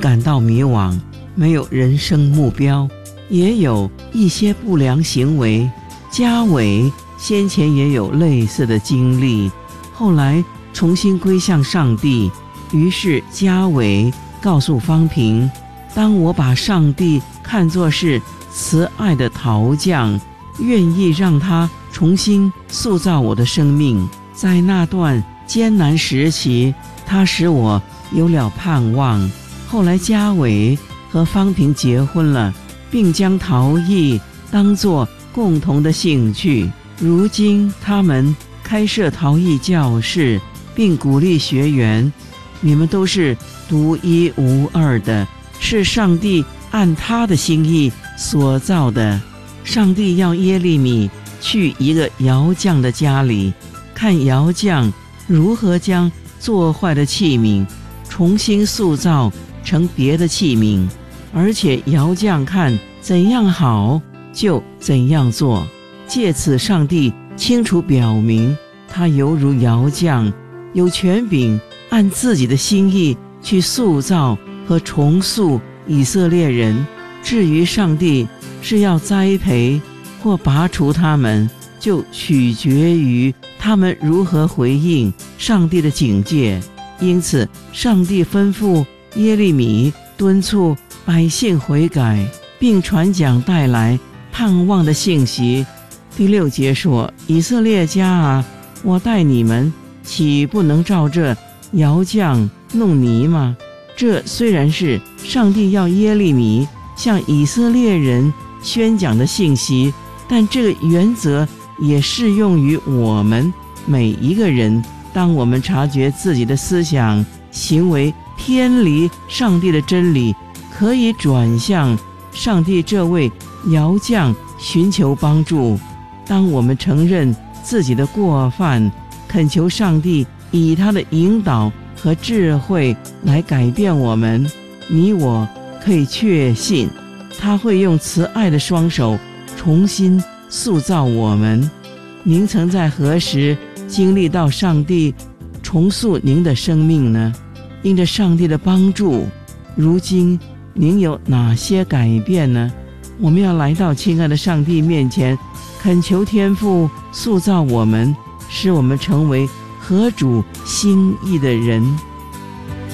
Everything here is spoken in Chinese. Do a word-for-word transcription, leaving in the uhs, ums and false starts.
感到迷惘，没有人生目标，也有一些不良行为。家伟先前也有类似的经历，后来重新归向上帝。于是家伟告诉方平，当我把上帝看作是慈爱的陶匠，愿意让他重新塑造我的生命。在那段艰难时期，他使我有了盼望。后来家伟和方平结婚了，并将陶艺当作共同的兴趣。如今他们开设陶艺教室，并鼓励学员，你们都是独一无二的，是上帝按他的心意所造的。上帝要耶利米去一个窑匠的家里，看窑匠如何将做坏的器皿重新塑造成别的器皿，而且窑匠看怎样好就怎样做。借此上帝清楚表明，他犹如窑匠，有权柄按自己的心意去塑造和重塑以色列人。至于上帝是要栽培或拔除他们，就取决于他们如何回应上帝的警戒。因此上帝吩咐耶利米敦促百姓悔改，并传讲带来盼望的信息。第六节说，以色列家啊，我待你们岂不能照这窑匠弄泥吗？这虽然是上帝要耶利米向以色列人宣讲的信息，但这个原则也适用于我们每一个人。当我们察觉自己的思想行为偏离上帝的真理，可以转向上帝这位窑匠寻求帮助。当我们承认自己的过犯，恳求上帝以他的引导和智慧来改变我们，你我可以确信他会用慈爱的双手重新塑造我们。您曾在何时经历到上帝重塑您的生命呢？因着上帝的帮助，如今您有哪些改变呢？我们要来到亲爱的上帝面前，恳求天父塑造我们，使我们成为合主心意的人。